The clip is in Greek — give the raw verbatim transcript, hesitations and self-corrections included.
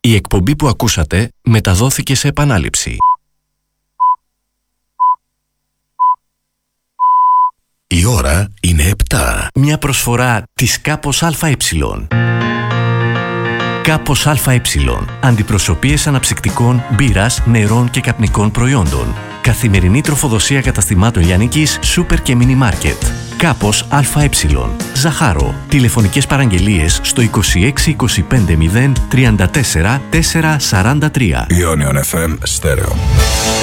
Η εκπομπή που ακούσατε μεταδόθηκε σε επανάληψη. Η ώρα είναι επτά. Μια προσφορά της Κάπος ΑΕ. Κάπος ΑΕ. Αντιπροσωπείες αναψυκτικών, μπύρας, νερών και καπνικών προϊόντων. Καθημερινή τροφοδοσία καταστημάτων λιανικής, σούπερ και μίνι μάρκετ. Κάπος ΑΕ. Ζαχάρο. Τηλεφωνικές παραγγελίες στο είκοσι έξι είκοσι πέντε μηδέν τριάντα τέσσερα τετρακόσια σαράντα τρία. Ionion εφ εμ Stereo.